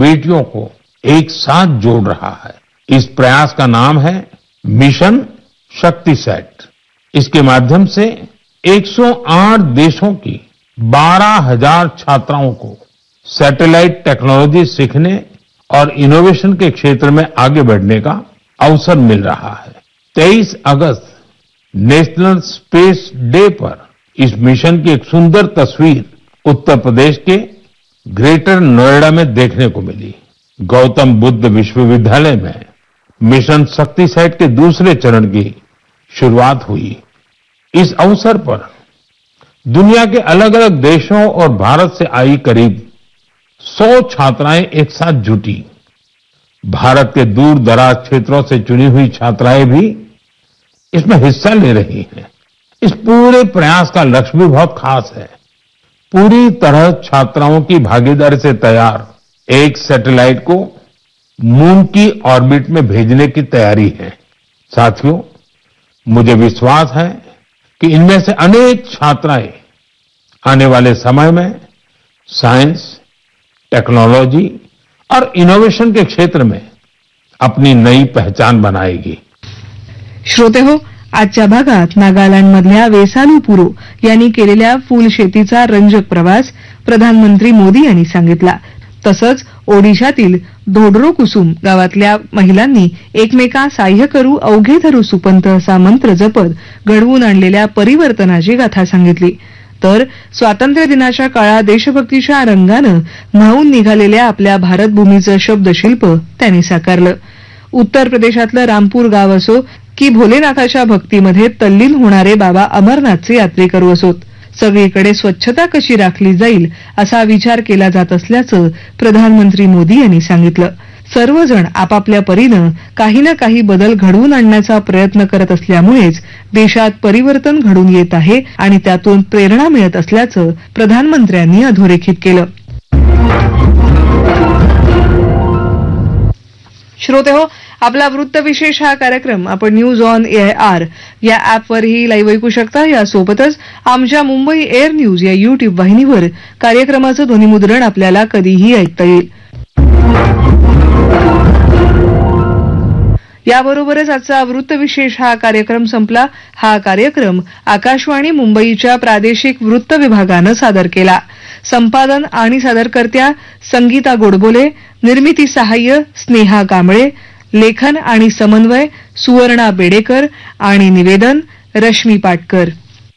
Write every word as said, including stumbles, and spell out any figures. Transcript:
बेटियों को एक साथ जोड़ रहा है। इस प्रयास का नाम है मिशन शक्ति सेट। इसके माध्यम से एक सौ आठ देशों की बारह हज़ार छात्राओं को सैटेलाइट टेक्नोलॉजी सीखने और इनोवेशन के क्षेत्र में आगे बढ़ने का अवसर मिल रहा है। तेईस अगस्त नेशनल स्पेस डे पर इस मिशन की एक सुंदर तस्वीर उत्तर प्रदेश के ग्रेटर नोएडा में देखने को मिली। गौतम बुद्ध विश्वविद्यालय में मिशन शक्ति सेट के दूसरे चरण की शुरुआत हुई। इस अवसर पर दुनिया के अलग अलग देशों और भारत से आई करीब सौ छात्राएं एक साथ जुटी। भारत के दूर दराज क्षेत्रों से चुनी हुई छात्राएं भी इसमें हिस्सा ले रही हैं। इस पूरे प्रयास का लक्ष्य भी बहुत खास है। पूरी तरह छात्राओं की भागीदारी से तैयार एक सैटेलाइट को मून की ऑर्बिट में भेजने की तैयारी है। साथियों, मुझे विश्वास है कि इनमें से अनेक छात्राएं आने वाले समय में साइंस, टेक्नोलॉजी और इनोवेशन के क्षेत्र में अपनी नई पहचान बनाएगी। श्रोते हो, आजच्या भागात नागालँडमधल्या वेसालू पुरो यांनी केलेल्या फूल शेतीचा रंजक प्रवास प्रधानमंत्री मोदी यांनी सांगितला। तसंच ओडिशातील धोडरो कुसुम गावातल्या महिलांनी एकमेका साह्य करू अवघे धरू सुपंथ असा मंत्र जपत घडवून आणलेल्या परिवर्तनाची गाथा सांगितली। तर स्वातंत्र्य दिनाच्या काळात देशभक्तीच्या रंगानं न्हाऊन निघालेल्या आपल्या भारतभूमीचं शब्दशिल्प त्यांनी साकारलं। उत्तर प्रदेशातलं रामपूर गाव असो की भोलेनाथाच्या भक्तीमध्ये तल्लीन होणारे बाबा अमरनाथचे यात्रेकरू असोत, सगळीकडे स्वच्छता कशी राखली जाईल असा विचार केला जात असल्याचं प्रधानमंत्री मोदी यांनी सांगितलं। सर्वजण आपापल्या परीनं काही ना काही बदल घडवून आणण्याचा प्रयत्न करत असल्यामुळेच देशात परिवर्तन घडून येत आहे आणि त्यातून प्रेरणा मिळत असल्याचं प्रधानमंत्र्यांनी अधोरेखित केलं। श्रोतेहो, आपला वृत्तविशेष हा कार्यक्रम आपण न्यूज ऑन एआयआर या ॲपवरही लाईव्ह ऐकू शकता। यासोबतच आमच्या मुंबई एअर न्यूज या युट्यूब वाहिनीवर कार्यक्रमाचं ध्वनिमुद्रण आपल्याला कधीही ऐकता येईल। याबरोबरच आजचा वृत्तविशेष हा कार्यक्रम संपला। हा कार्यक्रम आकाशवाणी मुंबईच्या प्रादेशिक वृत्त विभागानं सादर केला। संपादन आणि सादरकर्त्या संगीता गोडबोले, निर्मिती सहाय्य स्नेहा कांबळे, लेखन आणि समन्वय सुवर्णा बेडेकर आणि निवेदन रश्मी पाटकर।